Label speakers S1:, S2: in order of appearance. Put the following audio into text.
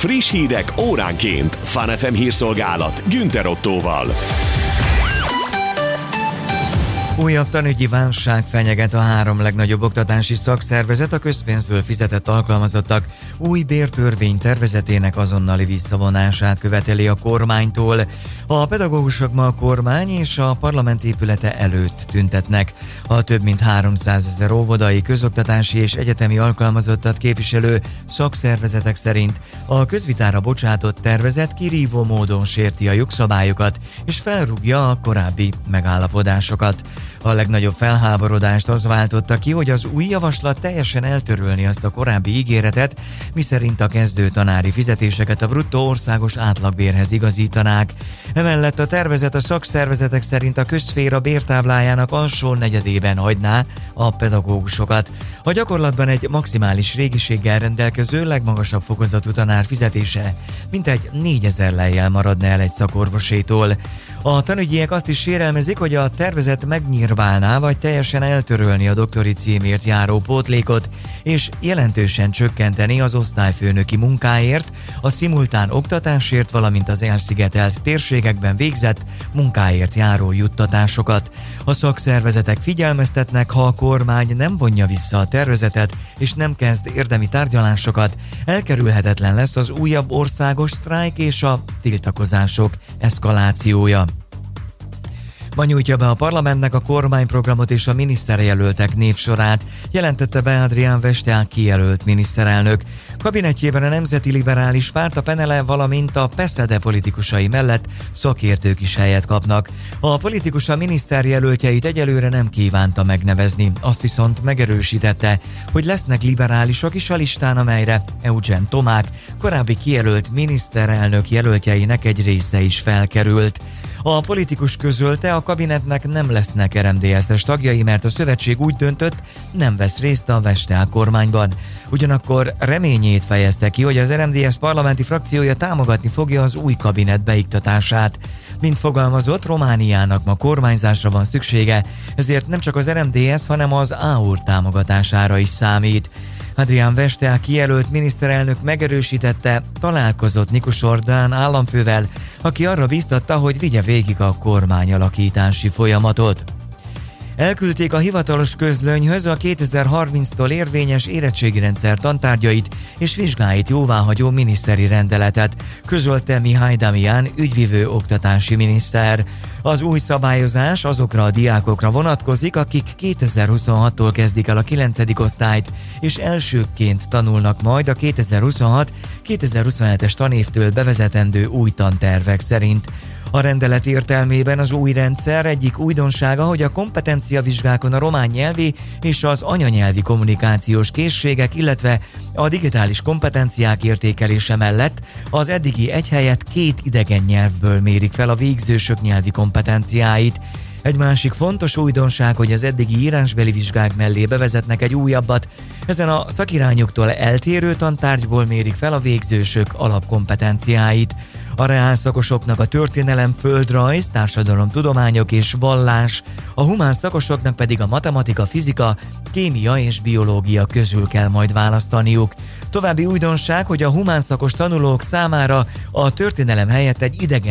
S1: Friss hírek óránként. Fun FM hírszolgálat Günther Ottóval.
S2: Újabb tanügyi válság fenyeget a 3 legnagyobb oktatási szakszervezet, a közpénzből fizetett alkalmazottak új bértörvény tervezetének azonnali visszavonását követeli a kormánytól. A pedagógusok ma a kormány és a parlament épülete előtt tüntetnek. A több mint 300 000 óvodai, közoktatási és egyetemi alkalmazottat képviselő szakszervezetek szerint a közvitára bocsátott tervezet kirívó módon sérti a jogszabályokat és felrúgja a korábbi megállapodásokat. A legnagyobb felháborodást az váltotta ki, hogy az új javaslat teljesen eltörölni azt a korábbi ígéretet, miszerint a kezdő tanári fizetéseket a bruttó országos átlagbérhez igazítanák. Emellett a tervezet a szakszervezetek szerint a közszféra bértáblájának alsó negyedében hagyná a pedagógusokat. A gyakorlatban egy maximális régiséggel rendelkező legmagasabb fokozatú tanár fizetése mintegy 4000 lejjel maradna el egy szakorvosétól. A tanügyiek azt is sérelmezik, hogy a tervezet megnyírválná vagy teljesen eltörölni a doktori címért járó pótlékot, és jelentősen csökkenteni az osztályfőnöki munkáért, a szimultán oktatásért, valamint az elszigetelt térségekben végzett munkáért járó juttatásokat. A szakszervezetek figyelmeztetnek, ha a kormány nem vonja vissza a tervezetet és nem kezd érdemi tárgyalásokat, elkerülhetetlen lesz az újabb országos sztrájk és a tiltakozások eszkalációja. Ma nyújtja be a parlamentnek a kormányprogramot és a miniszterjelöltek névsorát, jelentette be Adrián Veszteák kijelölt miniszterelnök. Kabinetjében a Nemzeti Liberális Párt, a Penele, valamint a PESZEDE politikusai mellett szakértők is helyet kapnak. A politikus a miniszterjelöltjeit egyelőre nem kívánta megnevezni, azt viszont megerősítette, hogy lesznek liberálisok is a listán, amelyre Eugen Tomák, korábbi kijelölt miniszterelnök jelöltjeinek egy része is felkerült. A politikus közölte, a kabinetnek nem lesznek RMDSZ-es tagjai, mert a szövetség úgy döntött, nem vesz részt a Veszteák kormányban. Ugyanakkor reményét fejezte ki, hogy az RMDSZ parlamenti frakciója támogatni fogja az új kabinet beiktatását. Mint fogalmazott, Romániának ma kormányzásra van szüksége, ezért nem csak az RMDSZ, hanem az AUR támogatására is számít. Adrián Veszteák kijelölt miniszterelnök megerősítette, találkozott Nikus Orbán államfővel, aki arra bíztatta, hogy vigye végig a kormányalakítási folyamatot. Elküldték a hivatalos közlönyhöz a 2030-tól érvényes érettségirendszer tantárgyait és vizsgáit jóváhagyó miniszteri rendeletet, közölte Mihály Damián ügyvivő oktatási miniszter. Az új szabályozás azokra a diákokra vonatkozik, akik 2026-tól kezdik el a 9. osztályt, és elsőként tanulnak majd a 2026-2027-es tanévtől bevezetendő új tantervek szerint. A rendelet értelmében az új rendszer egyik újdonsága, hogy a kompetenciavizsgákon a román nyelvi és az anyanyelvi kommunikációs készségek, illetve a digitális kompetenciák értékelése mellett az eddigi egy helyett 2 idegen nyelvből mérik fel a végzősök nyelvi kompetenciáit. Egy másik fontos újdonság, hogy az eddigi írásbeli vizsgák mellé bevezetnek egy újabbat. Ezen a szakirányoktól eltérő tantárgyból mérik fel a végzősök alapkompetenciáit. A reálszakosoknak a történelem, földrajz, társadalomtudományok és vallás, a humán szakosoknak pedig a matematika, fizika, kémia és biológia közül kell majd választaniuk. További újdonság, hogy a humán szakos tanulók számára a történelem helyett egy idegen